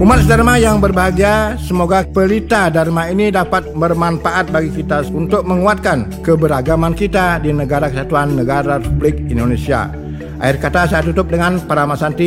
Umat Dharma yang berbahagia, semoga pelita Dharma ini dapat bermanfaat bagi kita untuk menguatkan keberagaman kita di Negara Kesatuan Negara Republik Indonesia. Akhir kata saya tutup dengan Paramasanti.